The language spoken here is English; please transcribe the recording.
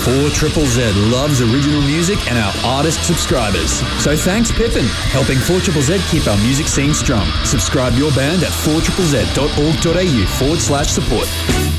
4ZZZ loves original music and our artist subscribers. So thanks Pippin, helping 4ZZZ keep our music scene strong. Subscribe your band at 4ZZZ.org.au/support.